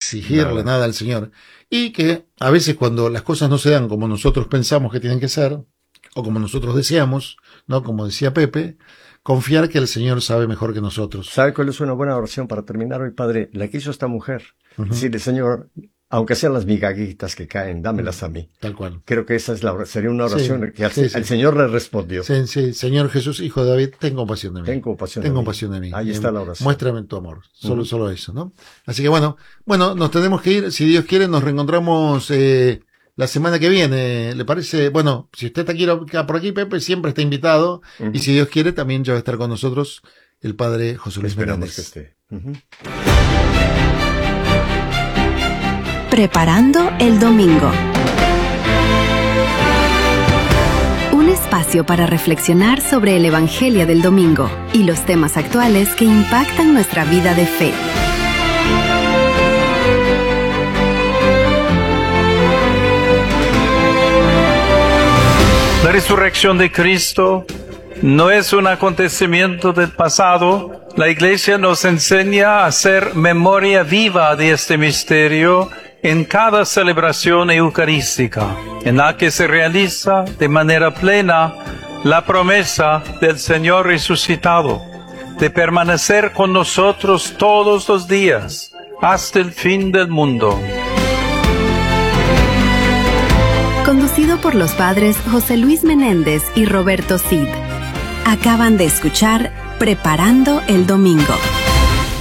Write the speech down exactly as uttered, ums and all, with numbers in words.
exigirle nada. nada al Señor. Y que a veces cuando las cosas no se dan como nosotros pensamos que tienen que ser, o como nosotros deseamos, ¿no? Como decía Pepe, confiar que el Señor sabe mejor que nosotros. ¿Sabe cuál es una buena oración para terminar hoy, Padre? La que hizo esta mujer. Uh-huh. Decirle, Señor, aunque sean las migajitas que caen, dámelas a mí. Tal cual. Creo que esa es la, sería una oración Sí, que al, sí, sí. al Señor le respondió. Sí, sí, Señor Jesús, Hijo de David, ten compasión de mí. Ten compasión ten de mí. compasión de mí. Ahí eh, está la oración. Muéstrame tu amor. Solo, Uh-huh. solo eso, ¿no? Así que bueno, bueno, nos tenemos que ir. Si Dios quiere, nos reencontramos eh, la semana que viene. ¿Le parece? Bueno, si usted está aquí, por aquí, Pepe, siempre está invitado. Uh-huh. Y si Dios quiere, también ya va a estar con nosotros el Padre José Luis Esperamos Menéndez. que esté. Uh-huh. Preparando el domingo. Un espacio para reflexionar sobre el Evangelio del domingo y los temas actuales que impactan nuestra vida de fe. La resurrección de Cristo no es un acontecimiento del pasado. La Iglesia nos enseña a hacer memoria viva de este misterio en cada celebración eucarística, en la que se realiza de manera plena la promesa del Señor resucitado, de permanecer con nosotros todos los días, hasta el fin del mundo. Conducido por los padres José Luis Menéndez y Roberto Cid. Acaban de escuchar Preparando el Domingo.